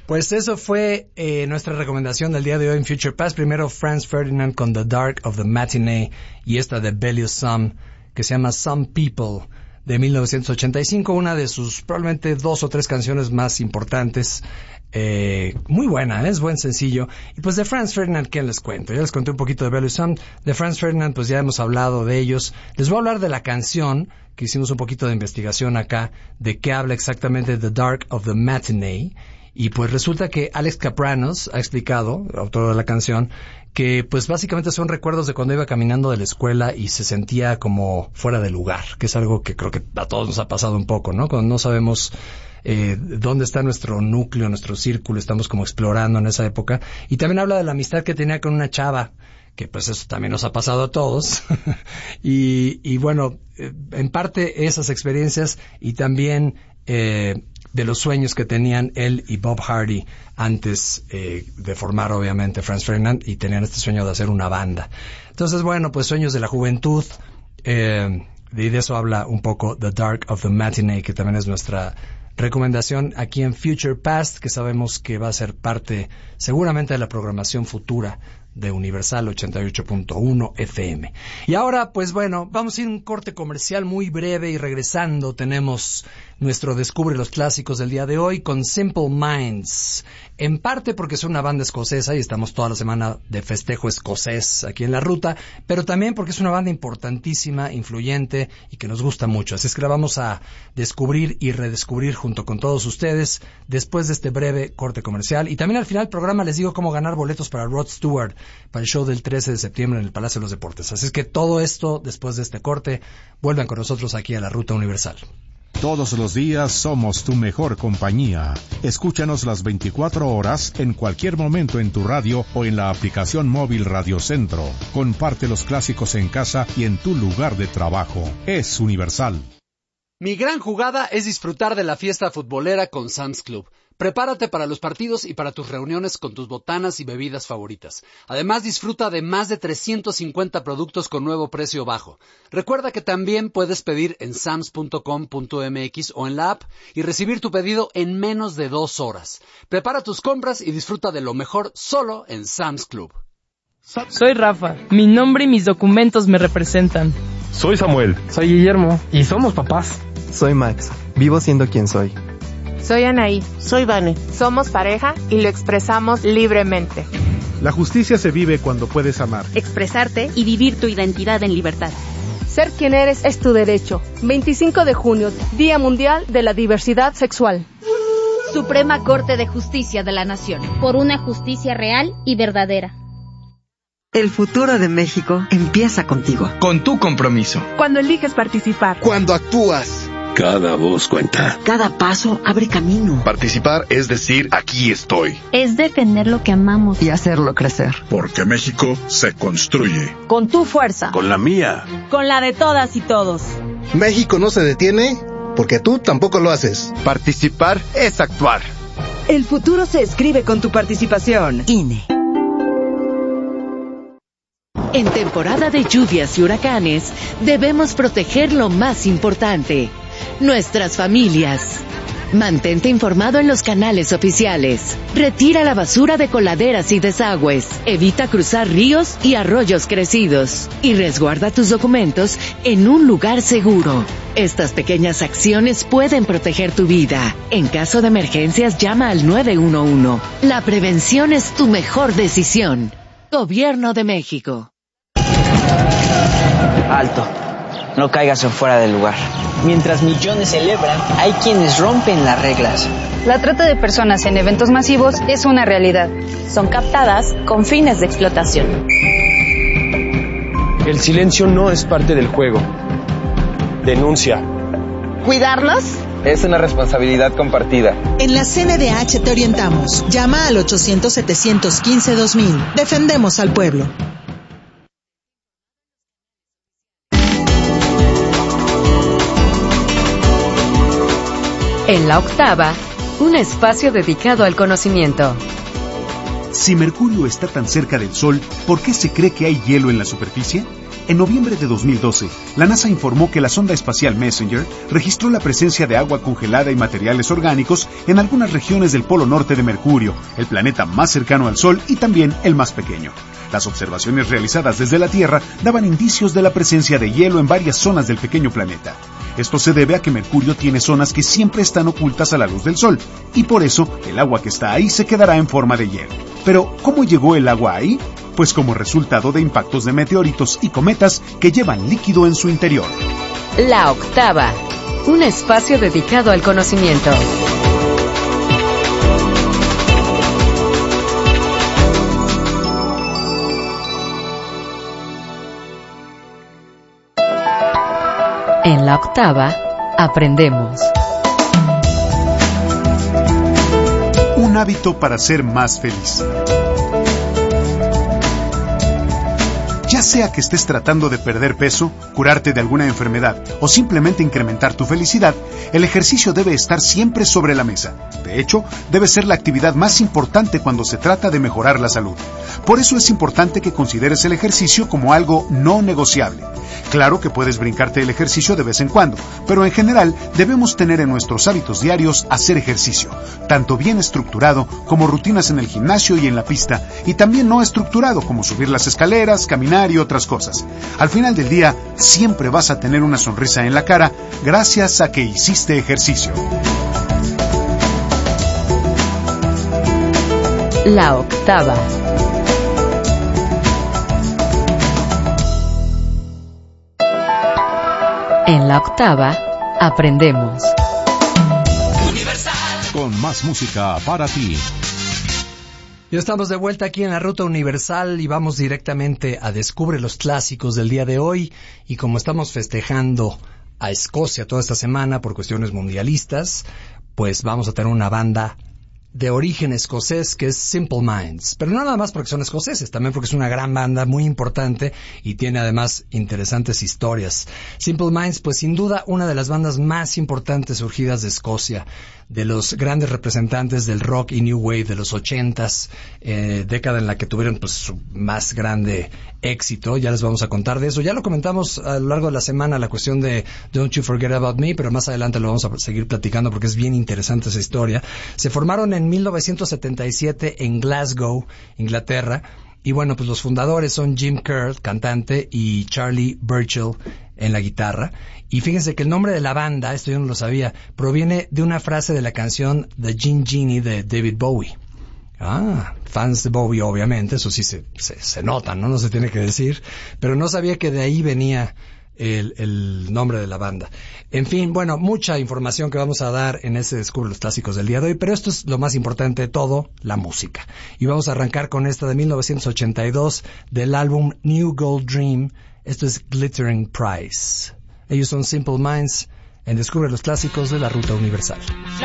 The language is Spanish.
Pues eso fue nuestra recomendación del día de hoy en Future Past. Primero Franz Ferdinand con The Dark of the Matinee y esta de Bellew Some, que se llama Some People, de 1985, una de sus probablemente 2 o 3 canciones más importantes. Muy buena, es buen sencillo. Y pues de Franz Ferdinand, ¿qué les cuento? Ya les conté un poquito de Bellew Some. De Franz Ferdinand, pues ya hemos hablado de ellos. Les voy a hablar de la canción, que hicimos un poquito de investigación acá, de qué habla exactamente The Dark of the Matinee. Y pues resulta que Alex Kapranos ha explicado, autor de la canción, que pues básicamente son recuerdos de cuando iba caminando de la escuela y se sentía como fuera de lugar, que es algo que creo que a todos nos ha pasado un poco, ¿no? Cuando no sabemos dónde está nuestro núcleo, nuestro círculo, estamos como explorando en esa época. Y también habla de la amistad que tenía con una chava, que pues eso también nos ha pasado a todos. y bueno, en parte esas experiencias y también de los sueños que tenían él y Bob Hardy antes de formar obviamente Franz Ferdinand, y tenían este sueño de hacer una banda. Entonces, bueno, pues sueños de la juventud, y de eso habla un poco The Dark of the Matinee, que también es nuestra recomendación aquí en Future Past, que sabemos que va a ser parte seguramente de la programación futura de Universal 88.1 FM. Y ahora, pues bueno, vamos a ir a un corte comercial muy breve y regresando tenemos nuestro Descubre los Clásicos del día de hoy con Simple Minds. En parte porque es una banda escocesa y estamos toda la semana de festejo escocés aquí en la ruta, pero también porque es una banda importantísima, influyente y que nos gusta mucho. Así es que la vamos a descubrir y redescubrir junto con todos ustedes después de este breve corte comercial. Y también al final del programa les digo cómo ganar boletos para Rod Stewart, para el show del 13 de septiembre en el Palacio de los Deportes. Así es que todo esto, después de este corte, vuelvan con nosotros aquí a la Ruta Universal. Todos los días somos tu mejor compañía. Escúchanos las 24 horas, en cualquier momento en tu radio o en la aplicación móvil Radio Centro. Comparte los clásicos en casa y en tu lugar de trabajo. Es Universal. Mi gran jugada es disfrutar de la fiesta futbolera con Sam's Club. Prepárate para los partidos y para tus reuniones con tus botanas y bebidas favoritas. Además, disfruta de más de 350 productos con nuevo precio bajo. Recuerda que también puedes pedir en sams.com.mx o en la app y recibir tu pedido en menos de 2 horas. Prepara tus compras y disfruta de lo mejor solo en Sam's Club. Soy Rafa. Mi nombre y mis documentos me representan. Soy Samuel. Soy Guillermo. Y somos papás. Soy Max. Vivo siendo quien soy. Soy Anaí. Soy Vane. Somos pareja y lo expresamos libremente. La justicia se vive cuando puedes amar, expresarte y vivir tu identidad en libertad. Ser quien eres es tu derecho. 25 de junio, Día Mundial de la Diversidad Sexual. Suprema Corte de Justicia de la Nación. Por una justicia real y verdadera. El futuro de México empieza contigo. Con tu compromiso. Cuando eliges participar. Cuando actúas. Cada voz cuenta. Cada paso abre camino. Participar es decir, aquí estoy. Es defender lo que amamos. Y hacerlo crecer. Porque México se construye. Con tu fuerza. Con la mía. Con la de todas y todos. México no se detiene porque tú tampoco lo haces. Participar es actuar. El futuro se escribe con tu participación. INE. En temporada de lluvias y huracanes, debemos proteger lo más importante, nuestras familias. Mantente informado en los canales oficiales. Retira la basura de coladeras y desagües. Evita cruzar ríos y arroyos crecidos. Y resguarda tus documentos en un lugar seguro. Estas pequeñas acciones pueden proteger tu vida. En caso de emergencias, llama al 911. La prevención es tu mejor decisión. Gobierno de México. Alto. No caigas en fuera del lugar. Mientras millones celebran, hay quienes rompen las reglas. La trata de personas en eventos masivos es una realidad. Son captadas con fines de explotación. El silencio no es parte del juego. Denuncia. ¿Cuidarnos? Es una responsabilidad compartida. En la CNDH te orientamos. Llama al 800-715-2000. Defendemos al pueblo. En la octava, un espacio dedicado al conocimiento. Si Mercurio está tan cerca del Sol, ¿por qué se cree que hay hielo en la superficie? En noviembre de 2012, la NASA informó que la sonda espacial Messenger registró la presencia de agua congelada y materiales orgánicos en algunas regiones del polo norte de Mercurio, el planeta más cercano al Sol y también el más pequeño. Las observaciones realizadas desde la Tierra daban indicios de la presencia de hielo en varias zonas del pequeño planeta. Esto se debe a que Mercurio tiene zonas que siempre están ocultas a la luz del Sol, y por eso el agua que está ahí se quedará en forma de hielo. Pero, ¿cómo llegó el agua ahí? Pues como resultado de impactos de meteoritos y cometas que llevan líquido en su interior. La Octava, un espacio dedicado al conocimiento. En La Octava, aprendemos. Un hábito para ser más feliz. Ya sea que estés tratando de perder peso, curarte de alguna enfermedad o simplemente incrementar tu felicidad, el ejercicio debe estar siempre sobre la mesa. De hecho, debe ser la actividad más importante cuando se trata de mejorar la salud. Por eso es importante que consideres el ejercicio como algo no negociable. Claro que puedes brincarte el ejercicio de vez en cuando, pero en general debemos tener en nuestros hábitos diarios hacer ejercicio, tanto bien estructurado como rutinas en el gimnasio y en la pista, y también no estructurado como subir las escaleras, caminar y otras cosas. Al final del día, siempre vas a tener una sonrisa en la cara gracias a que hiciste ejercicio. La Octava. En La Octava, aprendemos. Con más música para ti. Ya estamos de vuelta aquí en la Ruta Universal y vamos directamente a Descubre los Clásicos del día de hoy. Y como estamos festejando a Escocia toda esta semana por cuestiones mundialistas, pues vamos a tener una banda de origen escocés que es Simple Minds, pero no nada más porque son escoceses, también porque es una gran banda muy importante y tiene además interesantes historias. Simple Minds, pues sin duda una de las bandas más importantes surgidas de Escocia, de los grandes representantes del rock y new wave de los 80s, década en la que tuvieron pues su más grande éxito. Ya les vamos a contar de eso. Ya lo comentamos a lo largo de la semana, la cuestión de Don't You Forget About Me, pero más adelante lo vamos a seguir platicando porque es bien interesante esa historia. Se formaron en 1977 en Glasgow, Inglaterra, y bueno, pues los fundadores son Jim Kerr, cantante, y Charlie Burchill en la guitarra. Y fíjense que el nombre de la banda, esto yo no lo sabía, proviene de una frase de la canción The Gin Genie de David Bowie. Fans de Bowie, obviamente, eso sí se notan, ¿no? No se tiene que decir, pero no sabía que de ahí venía el nombre de la banda. En fin, bueno, mucha información que vamos a dar en ese Descubre los Clásicos del día de hoy, pero esto es lo más importante de todo, la música. Y vamos a arrancar con esta de 1982 del álbum New Gold Dream. Esto es Glittering Prize. Ellos son Simple Minds en Descubre los Clásicos de la Ruta Universal.